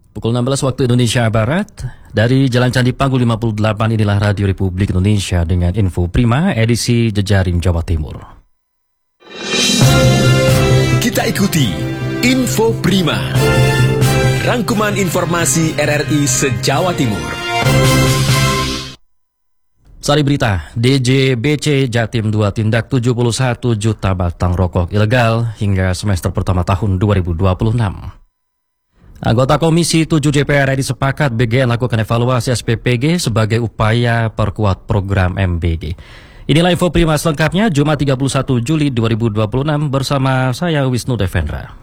Pukul 16 waktu Indonesia Barat, dari Jalan Candi Panggul 58 inilah Radio Republik Indonesia dengan info prima edisi Jejaring Jawa Timur. Kita ikuti Info Prima, rangkuman informasi RRI se-Jawa Timur. Sari berita, DJBC Jatim 2 tindak 71 juta batang rokok ilegal hingga semester pertama tahun 2026. Anggota Komisi 7 DPR RI sepakat BGN lakukan evaluasi SPPG sebagai upaya perkuat program MBG. Inilah info prima selengkapnya Jumat 31 Juli 2026 bersama saya Wisnu Devendra.